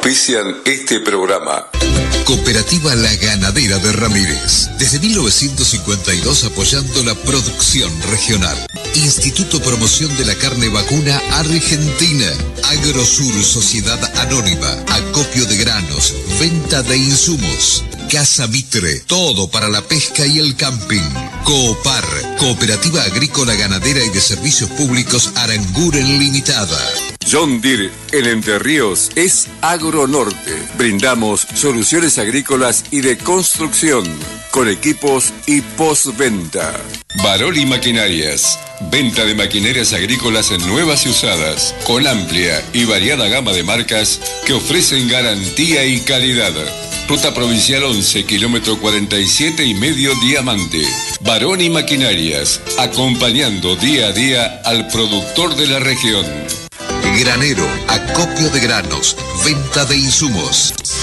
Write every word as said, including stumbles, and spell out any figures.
Auspician este programa. Cooperativa La Ganadera de Ramírez. Desde mil novecientos cincuenta y dos apoyando la producción regional. Instituto Promoción de la Carne Vacuna Argentina. Agrosur Sociedad Anónima. Acopio de granos. Venta de insumos. Casa Mitre. Todo para la pesca y el camping. Coopar. Cooperativa Agrícola Ganadera y de Servicios Públicos Aranguren Limitada. John Deere en Entre Ríos es Agronorte. Brindamos soluciones agrícolas y de construcción con equipos y postventa. Baroli Maquinarias. Venta de maquinarias agrícolas nuevas y usadas, con amplia y variada gama de marcas que ofrecen garantía y calidad. Ruta Provincial once, kilómetro cuarenta y siete y medio Diamante. Baroni Maquinarias, acompañando día a día al productor de la región. Granero, acopio de granos, venta de insumos.